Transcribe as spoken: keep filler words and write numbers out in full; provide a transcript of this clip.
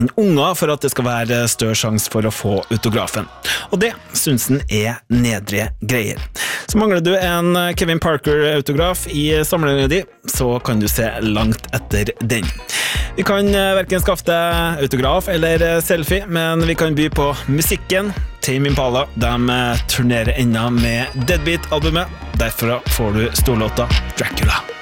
unger for at det skal være større sjans for å få autografen. Og det synes den er nedre greier. Så mangler du en Kevin Parker-autograf i samlingen din, så kan du se langt etter den. Vi kan hverken skaffe deg autograf eller selfie, men vi kan by på musikken. Tame Impala, de turnerer enda med Deadbeat-albumet. Derfor får du storlåta Dracula.